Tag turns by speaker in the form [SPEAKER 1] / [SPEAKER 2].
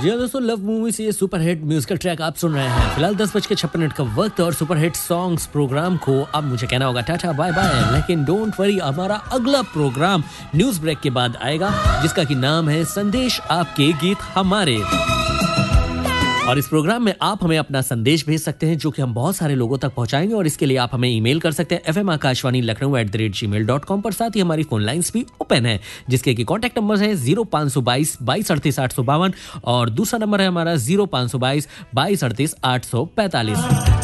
[SPEAKER 1] जी हाँ दोस्तों, love movie से ये सुपर हिट म्यूजिकल ट्रैक आप सुन रहे हैं। फिलहाल 10:56 का वक्त और सुपर हिट सॉन्ग्स प्रोग्राम को अब मुझे कहना होगा टाटा बाय बाय, लेकिन डोंट वरी, हमारा अगला प्रोग्राम न्यूज ब्रेक के बाद आएगा, जिसका की नाम है संदेश आपके गीत हमारे। और इस प्रोग्राम में आप हमें अपना संदेश भेज सकते हैं, जो कि हम बहुत सारे लोगों तक पहुंचाएंगे। और इसके लिए आप हमें ईमेल कर सकते हैं fmakashvani.lucknow@gmail.com पर। साथ ही हमारी फोन लाइंस भी ओपन है, जिसके की कॉन्टैक्ट नंबर है 0522 22 38 852 और दूसरा नंबर है हमारा 0522 22 38 845।